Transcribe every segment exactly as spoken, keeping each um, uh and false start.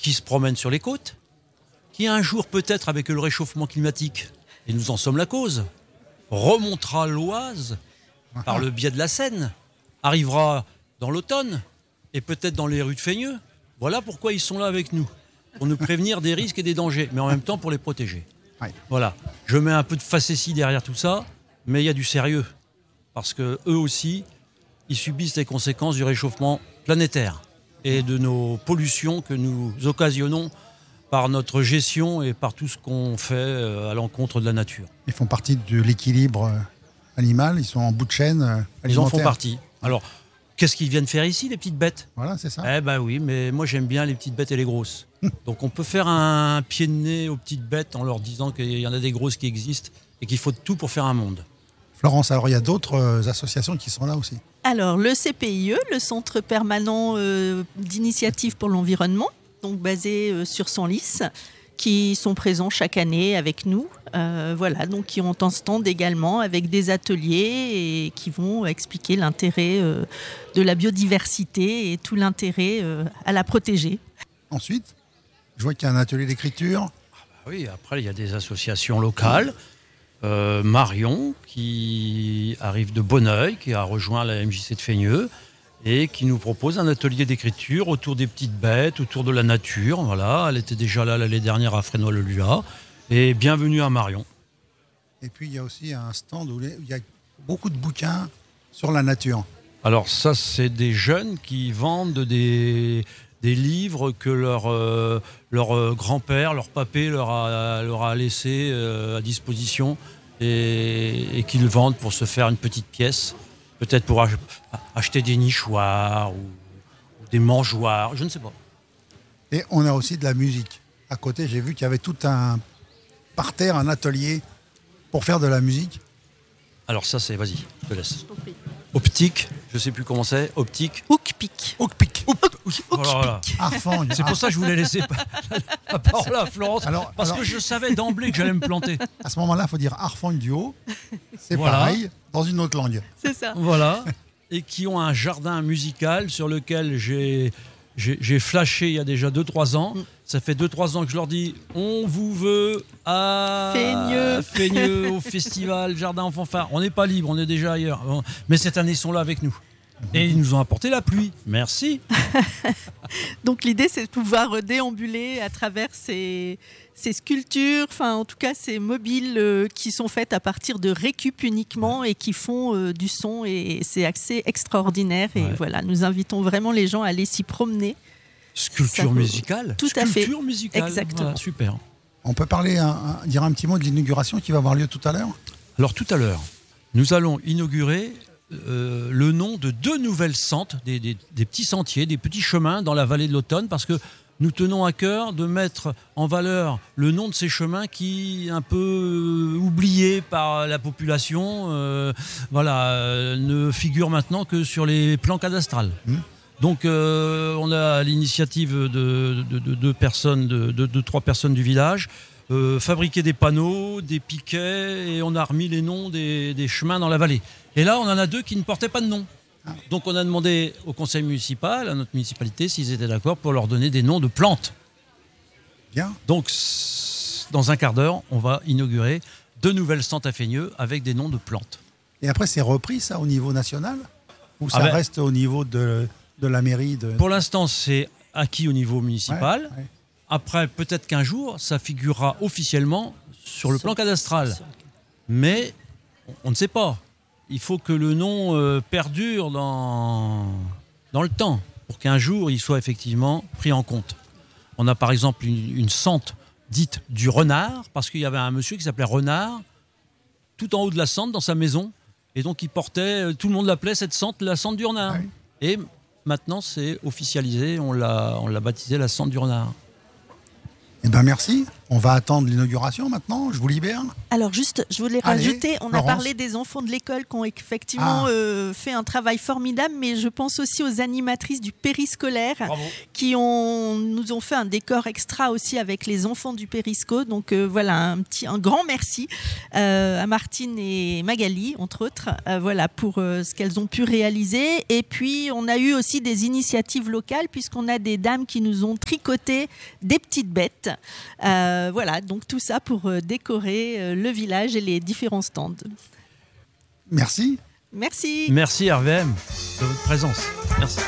qui se promènent sur les côtes, qui un jour peut-être avec le réchauffement climatique, et nous en sommes la cause, remontera l'Oise par le biais de la Seine, arrivera dans l'automne et peut-être dans les rues de Feigneux. Voilà pourquoi ils sont là avec nous, pour nous prévenir des risques et des dangers, mais en même temps pour les protéger. Ouais. Voilà, je mets un peu de facétie derrière tout ça, mais il y a du sérieux, parce que eux aussi, ils subissent les conséquences du réchauffement planétaire et de nos pollutions que nous occasionnons par notre gestion et par tout ce qu'on fait à l'encontre de la nature. Ils font partie de l'équilibre animal, ils sont en bout de chaîne alimentaire. Ils en font partie. Alors, qu'est-ce qu'ils viennent faire ici, les petites bêtes ? Voilà, c'est ça. Eh ben oui, mais moi j'aime bien les petites bêtes et les grosses. Donc on peut faire un pied de nez aux petites bêtes en leur disant qu'il y en a des grosses qui existent et qu'il faut de tout pour faire un monde. Florence, alors il y a d'autres euh, associations qui sont là aussi. Alors, le C P I E, le Centre permanent euh, d'initiative pour l'environnement, donc basé euh, sur Senlis, qui sont présents chaque année avec nous. Euh, voilà, donc qui ont un stand également avec des ateliers et qui vont expliquer l'intérêt euh, de la biodiversité et tout l'intérêt euh, à la protéger. Ensuite, je vois qu'il y a un atelier d'écriture. Ah bah oui, après il y a des associations locales. Euh, Marion, qui arrive de Bonneuil, qui a rejoint la M J C de Feigneux et qui nous propose un atelier d'écriture autour des petites bêtes, autour de la nature. Voilà, elle était déjà là l'année dernière à Fresnoy-le-Lua. Et bienvenue à Marion. Et puis il y a aussi un stand où il y a beaucoup de bouquins sur la nature. Alors ça, c'est des jeunes qui vendent des, des livres que leur, euh, leur euh, grand-père, leur papé leur a, leur a laissés euh, à disposition et, et qu'ils vendent pour se faire une petite pièce, peut-être pour ach- acheter des nichoirs ou, ou des mangeoires, je ne sais pas. Et on a aussi de la musique. À côté, j'ai vu qu'il y avait tout un parterre, un atelier pour faire de la musique. Alors ça, c'est, vas-y, je te laisse. Optique, je ne sais plus comment c'est, optique. Hook-pick. Hook-pick. Voilà, voilà. Harfang. C'est pour ça que je voulais laisser la parole à Florence, Alors- parce alors- que je savais d'emblée que j'allais me planter. À ce moment-là, il faut dire Harfang duo. C'est Voilà. pareil, dans une autre langue. C'est ça. Voilà, et qui ont un jardin musical sur lequel j'ai, j'ai, j'ai flashé il y a déjà deux trois ans. Ça fait deux trois ans que je leur dis, on vous veut à Feigneux. Feigneux, au festival Jardin en Fanfare. On n'est pas libre, on est déjà ailleurs. Bon, mais cette année, ils sont là avec nous. Et ils nous ont apporté la pluie. Merci. Donc l'idée, c'est de pouvoir déambuler à travers ces, ces sculptures, enfin en tout cas ces mobiles euh, qui sont faites à partir de récup uniquement et qui font euh, du son, et c'est assez extraordinaire. Et Ouais. voilà, nous invitons vraiment les gens à aller s'y promener. Sculpture Ça peut- musicale. Tout à fait. Sculpture musicale. Exactement. Voilà, super. On peut parler, un- un- dire un petit mot de l'inauguration qui va avoir lieu tout à l'heure. Alors tout à l'heure, nous allons inaugurer euh, le nom de deux nouvelles sentes, des, des- des petits sentiers, des petits chemins dans la vallée de l'Automne, parce que nous tenons à cœur de mettre en valeur le nom de ces chemins qui, un peu euh, oubliés par la population, euh, voilà, euh, ne figurent maintenant que sur les plans cadastrales. Mmh. Donc euh, on a l'initiative de, de, de deux personnes, de, de, de trois personnes du village, euh, fabriquer des panneaux, des piquets, et on a remis les noms des, des chemins dans la vallée. Et là, on en a deux qui ne portaient pas de nom. Donc on a demandé au conseil municipal, à notre municipalité, s'ils étaient d'accord pour leur donner des noms de plantes. Bien. Donc s- dans un quart d'heure, on va inaugurer deux nouvelles stands à Feigneux avec des noms de plantes. Et après, c'est repris ça au niveau national? Ou ça Ah ben- reste au niveau de, de la mairie de... Pour l'instant, c'est acquis au niveau municipal. Ouais, ouais. Après, peut-être qu'un jour, ça figurera officiellement sur le plan cadastral. Mais on ne sait pas. Il faut que le nom euh, perdure dans, dans le temps pour qu'un jour, il soit effectivement pris en compte. On a par exemple une, une sente dite du renard, parce qu'il y avait un monsieur qui s'appelait Renard, tout en haut de la sente, dans sa maison. Et donc, il portait, tout le monde l'appelait cette sente la sente du renard. Ah oui. Et maintenant, c'est officialisé, on l'a, on l'a baptisé la sente du renard. Eh ben merci. On va attendre l'inauguration maintenant, je vous libère. Alors juste, je voulais Allez, rajouter, on Florence. a parlé des enfants de l'école qui ont effectivement Ah. euh, fait un travail formidable, mais je pense aussi aux animatrices du périscolaire Bravo. qui ont, nous ont fait un décor extra aussi avec les enfants du périsco. Donc euh, voilà, un, petit, un grand merci euh, à Martine et Magali, entre autres, euh, voilà, pour euh, ce qu'elles ont pu réaliser. Et puis on a eu aussi des initiatives locales puisqu'on a des dames qui nous ont tricoté des petites bêtes. Euh, voilà, donc tout ça pour euh, décorer euh, le village et les différents stands. Merci. Merci. Merci R V M de votre présence. Merci.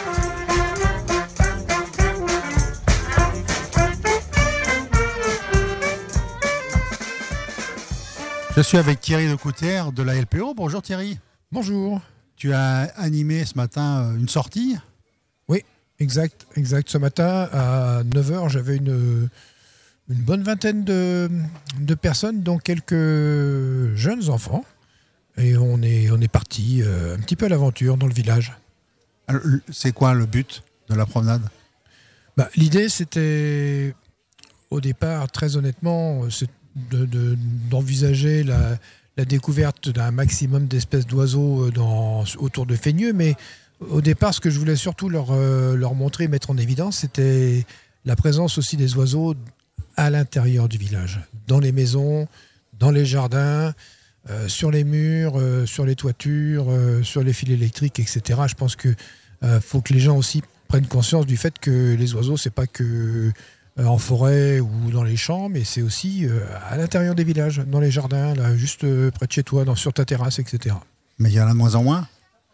Je suis avec Thierry Lecoutère de la L P O. Bonjour Thierry. Bonjour. Tu as animé ce matin une sortie. Oui, exact, exact. Ce matin, à neuf heures, j'avais une, une bonne vingtaine de, de personnes, dont quelques jeunes enfants. Et on est, on est parti euh, un petit peu à l'aventure dans le village. Alors, c'est quoi le but de la promenade ? Bah, l'idée, c'était, au départ, très honnêtement, c'est de, de, d'envisager la, la découverte d'un maximum d'espèces d'oiseaux dans, autour de Feigneux, mais au départ, ce que je voulais surtout leur, euh, leur montrer, mettre en évidence, c'était la présence aussi des oiseaux à l'intérieur du village, dans les maisons, dans les jardins, euh, sur les murs, euh, sur les toitures, euh, sur les fils électriques, et cetera. Je pense qu'il euh, faut que les gens aussi prennent conscience du fait que les oiseaux, c'est pas que euh, en forêt ou dans les champs, mais c'est aussi euh, à l'intérieur des villages, dans les jardins, là, juste euh, près de chez toi, dans, sur ta terrasse, et cetera. Mais il y en a de moins en moins.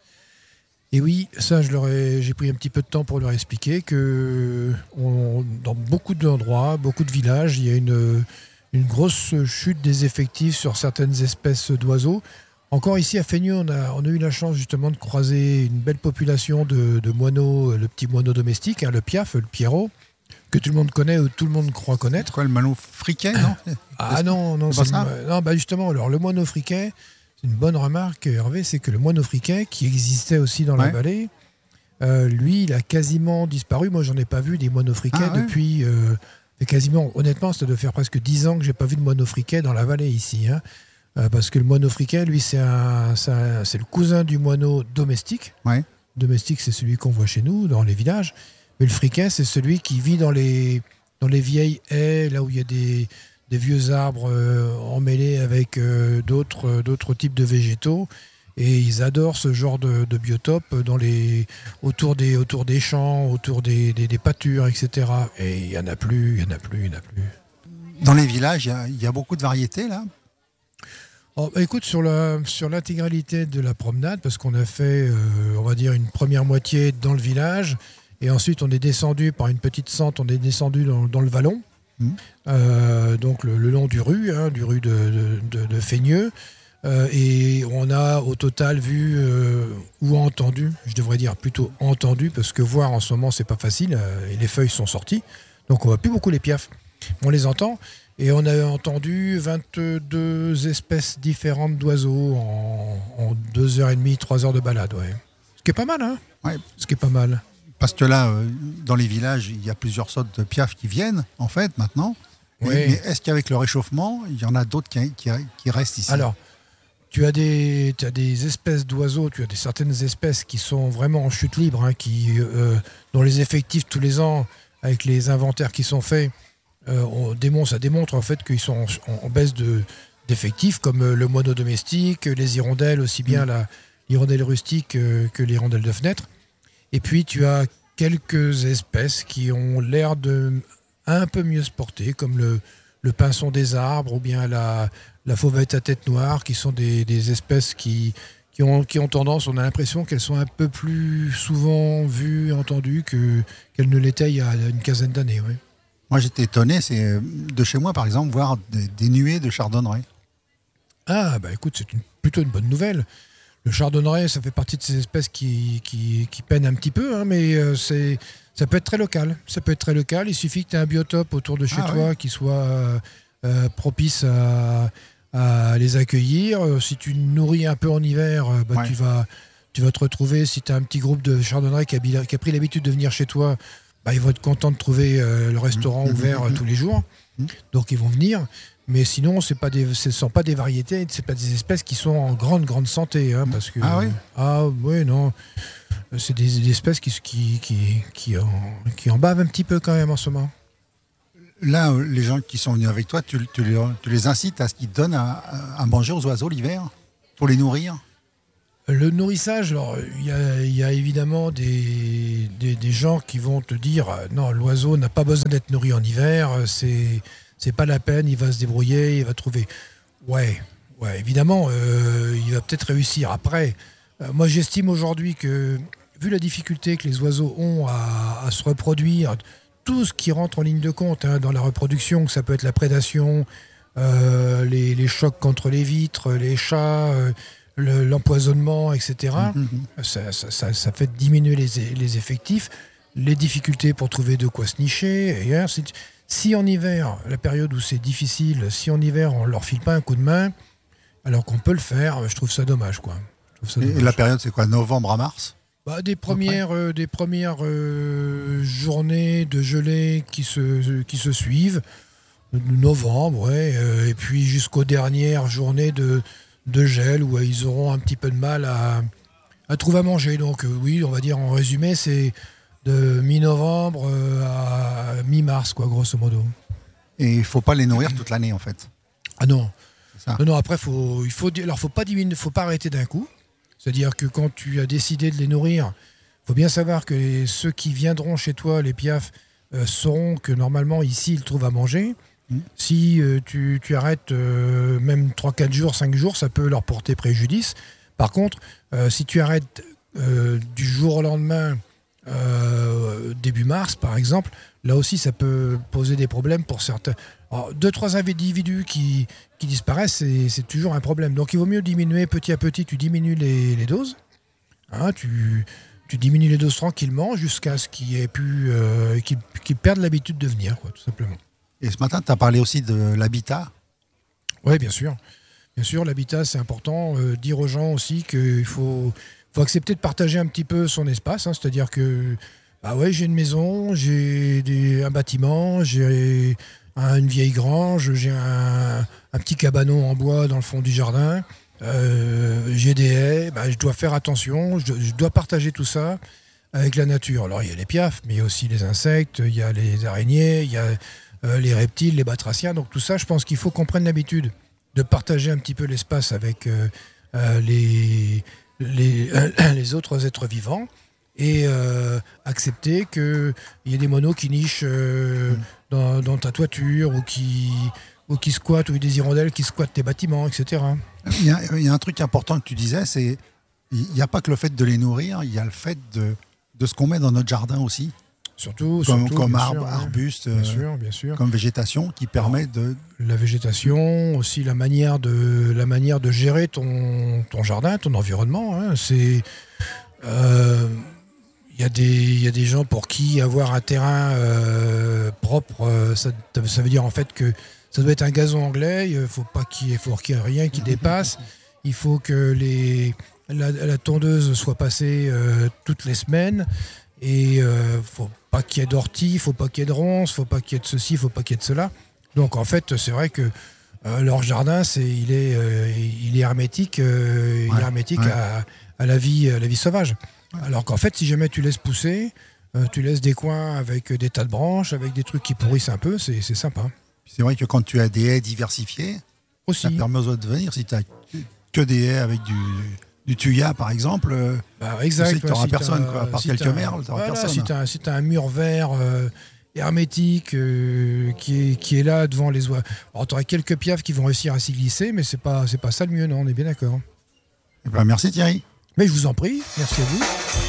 Et oui, ça, je leur ai, j'ai pris un petit peu de temps pour leur expliquer que on, dans beaucoup d'endroits, beaucoup de villages, il y a une, une grosse chute des effectifs sur certaines espèces d'oiseaux. Encore ici à Feigneux, on a, on a eu la chance justement de croiser une belle population de, de moineaux, le petit moineau domestique, hein, le piaf, le pierrot, que tout le monde connaît ou tout le monde croit connaître. C'est quoi le moineau friquet, non ? Ah non, non, c'est c'est pas ça le, non, bah justement, alors le moineau friquet, c'est une bonne remarque, Hervé, c'est que le moineau friquet, qui existait aussi dans Ouais. la vallée, euh, lui, il a quasiment disparu. Moi, j'en ai pas vu des moineaux friquets Ah ouais. depuis. Euh, fait quasiment, honnêtement, ça doit faire presque dix ans que j'ai pas vu de moineau friquet dans la vallée ici. Hein. Euh, parce que le moineau friquet, lui, c'est, un, c'est, un- c'est le cousin du moineau domestique. Ouais. Domestique, c'est celui qu'on voit chez nous, dans les villages. Mais le friquet, c'est celui qui vit dans les, dans les vieilles haies, là où il y a des, des vieux arbres euh, emmêlés avec euh, d'autres, euh, d'autres types de végétaux. Et ils adorent ce genre de, de biotope dans les, autour, des, autour des champs, autour des, des, des pâtures, et cetera. Et il n'y en a plus, il n'y en a plus, il n'y en a plus. Dans les villages, il y a- il y, a beaucoup de variétés là. Oh, bah, écoute, sur, la, sur l'intégralité de la promenade, parce qu'on a fait, euh, on va dire, une première moitié dans le village, et ensuite on est descendu par une petite sente, on est descendu dans, dans le vallon, Mmh. euh, donc le, le long du rue, hein, du rue de, de, de, de Feigneux, euh, et on a au total vu euh, ou entendu, je devrais dire plutôt entendu, parce que voir en ce moment c'est pas facile, euh, et les feuilles sont sorties, donc on voit plus beaucoup les piafs, on les entend. Et on a entendu vingt-deux espèces différentes d'oiseaux en, en deux heures et demie, trois heures de balade. Ouais. Ce qui est pas mal, hein ? Ouais. Ce qui est pas mal. Parce que là, euh, dans les villages, il y a plusieurs sortes de piafs qui viennent, en fait, maintenant. Mais, Oui. mais est-ce qu'avec le réchauffement, il y en a d'autres qui, qui, qui restent ici ? Alors, tu as, des, tu as des espèces d'oiseaux, tu as des, certaines espèces qui sont vraiment en chute libre, hein, qui, euh, dont les effectifs tous les ans, avec les inventaires qui sont faits, euh, on démontre, ça démontre en fait qu'ils sont en, en baisse de, d'effectifs, comme euh, le moineau domestique, les hirondelles, aussi bien Mmh. la, l'hirondelle rustique euh, que l'hirondelle de fenêtre. Et puis tu as quelques espèces qui ont l'air de un peu mieux se porter, comme le, le pinson des arbres ou bien la, la fauvette à tête noire, qui sont des, des espèces qui, qui, ont, qui ont tendance, on a l'impression qu'elles sont un peu plus souvent vues et entendues que, qu'elles ne l'étaient il y a une quinzaine d'années. Ouais. Moi, j'étais étonné, c'est de chez moi, par exemple, voir des, des nuées de chardonneret. Ah, bah écoute, c'est une, plutôt une bonne nouvelle. Le chardonneret, ça fait partie de ces espèces qui, qui, qui peinent un petit peu, hein, mais euh, c'est, ça peut être très local. Ça peut être très local. Il suffit que tu aies un biotope autour de chez Ah, toi ouais. qui soit euh, euh, propice à, à les accueillir. Euh, si tu nourris un peu en hiver, euh, bah, Ouais. tu, vas, tu vas te retrouver, si tu as un petit groupe de chardonneret qui a, qui a pris l'habitude de venir chez toi, bah, ils vont être contents de trouver euh, le restaurant Mmh. ouvert euh, Mmh. tous les jours. Mmh. Donc ils vont venir. Mais sinon, c'est pas des, ce ne sont pas des variétés, ce pas des espèces qui sont en grande, grande santé. Hein, parce que, Ah oui Ah oui, non. C'est des, des espèces qui, qui, qui, qui, en, qui en bavent un petit peu quand même en ce moment. Là, euh, les gens qui sont venus avec toi, tu, tu les, tu les incites à ce qu'ils te donnent à, à manger aux oiseaux l'hiver pour les nourrir? Le nourrissage, alors il y a, il y a évidemment des, des, des gens qui vont te dire euh, non, l'oiseau n'a pas besoin d'être nourri en hiver, euh, c'est c'est pas la peine, il va se débrouiller, il va trouver. Ouais, ouais, évidemment, euh, il va peut-être réussir. Après, euh, moi j'estime aujourd'hui que vu la difficulté que les oiseaux ont à, à se reproduire, tout ce qui rentre en ligne de compte hein, dans la reproduction, que ça peut être la prédation, euh, les, les chocs contre les vitres, les chats. Euh, Le, l'empoisonnement, et cetera, Mmh. ça, ça, ça, ça fait diminuer les, les effectifs, les difficultés pour trouver de quoi se nicher. Et ainsi de- si en hiver, la période où c'est difficile, si en hiver on leur file pas un coup de main, alors qu'on peut le faire, je trouve ça dommage. Quoi. Je trouve ça Et, dommage. et la période, c'est quoi? Novembre à mars? Bah, des premières, euh, des premières euh, journées de gelée qui se, qui se suivent, novembre, ouais, euh, et puis jusqu'aux dernières journées de de gel où euh, ils auront un petit peu de mal à, à trouver à manger. Donc euh, oui, on va dire en résumé, c'est de mi-novembre euh, à mi-mars, quoi, grosso modo. Et il ne faut pas les nourrir toute l'année, en fait. Ah non. C'est ça. Non, non, après, faut, il faut, alors, faut pas diminuer, faut pas arrêter d'un coup. C'est-à-dire que quand tu as décidé de les nourrir, il faut bien savoir que les- ceux qui viendront chez toi, les piafs, euh, sauront que normalement, ici, ils trouvent à manger. Mmh. Si euh, tu, tu arrêtes euh, même trois quatre jours, cinq jours, ça peut leur porter préjudice. Par contre, euh, si tu arrêtes euh, du jour au lendemain, euh, début mars par exemple, là aussi ça peut poser des problèmes pour certains. Alors, deux, trois individus qui, qui disparaissent, c'est, c'est toujours un problème. Donc il vaut mieux diminuer petit à petit, tu diminues les, les doses. Hein, tu, tu diminues les doses tranquillement jusqu'à ce qu'ils aient pu, euh, qu'ils, qu'ils perdent l'habitude de venir, quoi, tout simplement. Et ce matin, tu as parlé aussi de l'habitat. Oui, bien sûr. Bien sûr, l'habitat, c'est important. Euh, dire aux gens aussi qu'il faut, faut accepter de partager un petit peu son espace. Hein, c'est-à-dire que, bah ouais, j'ai une maison, j'ai des, un bâtiment, j'ai un- une vieille grange, j'ai un, un petit cabanon en bois dans le fond du jardin, euh, j'ai des haies, bah, je dois faire attention, je, je dois partager tout ça avec la nature. Alors, il y a les piafs, mais il y a aussi les insectes, il y a les araignées, il y a euh, les reptiles, les batraciens. Donc tout ça, je pense qu'il faut qu'on prenne l'habitude de partager un petit peu l'espace avec euh, euh, les, les, euh, les autres êtres vivants et euh, accepter qu'il y ait des monos qui nichent euh, Mmh. dans, dans ta toiture ou qui, ou qui squattent, ou des hirondelles qui squattent tes bâtiments, et cetera. Il y, a, il y a un truc important que tu disais, c'est il n'y a pas que le fait de les nourrir, il y a le fait de, de ce qu'on met dans notre jardin aussi, Surtout, comme, surtout, comme bien arbre, sûr, ouais. arbustes, Bien euh, sûr, bien sûr. comme végétation, qui permet de... La végétation, aussi la manière de, la manière de gérer ton, ton jardin, ton environnement. Hein. C'est, euh, il y a des, il y a des gens pour qui avoir un terrain euh, propre, euh, ça, ça veut dire en fait que ça doit être un gazon anglais. Il faut pas qu'il y ait, faut qu'il y ait rien qui dépasse. Il faut que les, la, la tondeuse soit passée euh, toutes les semaines. Et euh, faut pas qu'il y ait d'ortie, faut pas qu'il y ait de ronces, faut pas qu'il y ait de ceci, faut pas qu'il y ait de cela. Donc en fait, c'est vrai que euh, leur jardin, c'est, il est, euh, il est hermétique, euh, il Ouais, est hermétique ouais. à, à la vie, à la vie sauvage. Alors qu'en fait, si jamais tu laisses pousser, euh, tu laisses des coins avec des tas de branches, avec des trucs qui pourrissent un peu, c'est, c'est sympa. C'est vrai que quand tu as des haies diversifiées, ça Aussi. permet aux autres de venir. Si tu as que des haies avec du, du tuya, par exemple, euh, Bah, exact. tu sais que ouais, t'auras si personne, t'as- quoi. À part si quelques t'as- merles, t'auras voilà, personne. Si tu as, si t'as un mur vert euh, hermétique euh, qui, est, qui est là devant les oies. Alors, tu auras quelques piafs qui vont réussir à s'y glisser, mais c'est pas, c'est pas ça le mieux, non, on est bien d'accord. Eh ben, merci Thierry. Mais je vous en prie, merci à vous.